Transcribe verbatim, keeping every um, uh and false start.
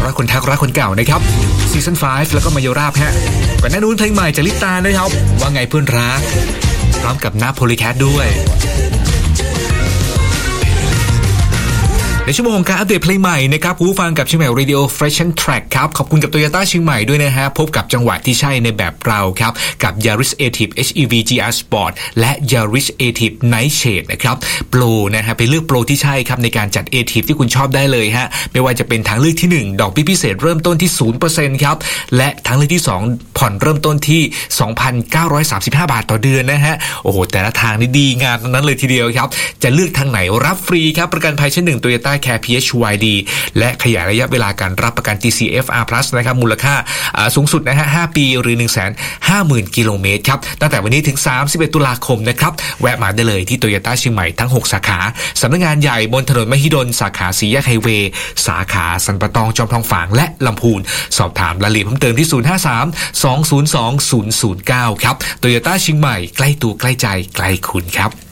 รักคนทักรักคนเก่านะครับซีซั่นห้าแล้วก็มาโยราบฮะก่อนหน้านู้นเพลงใหม่จากลิปตานะครับว่าไงเพื่อนรักพร้อมกับหน้าโพลีแคทด้วยในชั่วโมงการอัปเดตเพลงใหม่นะครับผู้ฟังกับเชียงใหม่ Radio Fashion Track ครับขอบคุณกับ Toyota เชียงใหม่ด้วยนะฮะพบกับจังหวะที่ใช่ในแบบเราครับกับ Yaris Active เอช อี วี จี อาร์ Sport และ Yaris Active Night Shade นะครับโปรนะฮะไปเลือกโปรที่ใช่ครับในการจัด Active ที่คุณชอบได้เลยฮะไม่ว่าจะเป็นทางเลือกที่หนึ่งดอกเบี้ยพิเศษเริ่มต้นที่ ศูนย์เปอร์เซ็นต์ ครับและทางเลือกที่สองผ่อนเริ่มต้นที่ สองพันเก้าร้อยสามสิบห้า บาทต่อเดือนนะฮะโอ้โหแต่ละทางนี่ดีงามนั้นเลยทีเดียวครับจะเลือกทางไหนรับฟรีครับประกันภัยชั้นหนึ่ง Toyota Care พี เอช วาย ดี และขยายระยะเวลาการรับประกัน ที ซี เอฟ อาร์ Plus นะครับมูลค่าสูงสุดนะฮะห้าปีหรือ หนึ่งแสนห้าหมื่น กิโลเมตรครับตั้งแต่วันนี้ถึงสามสิบเอ็ดตุลาคมนะครับแวะมาได้เลยที่ Toyota เชียงใหม่ทั้งหกสาขาสำนักงานใหญ่บนถนนมหิดลสาขาสี่แยกไฮเวย์สาขาสันปะตองจอมทองฝางและลำพูนสอบถามรายละเอียดเพิ่มเติมที่ศูนย์ ห้า สาม สอง ศูนย์ สอง ศูนย์ ศูนย์ เก้าครับ Toyota เชียงใหม่ใกล้ตัวใกล้ใจใกล้คุณครับ